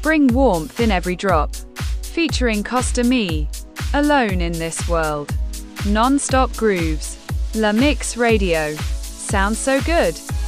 Bring warmth in every drop. Featuring Costa Me. Alone in this world. Non-stop grooves. La Mix Radio. Sounds so good.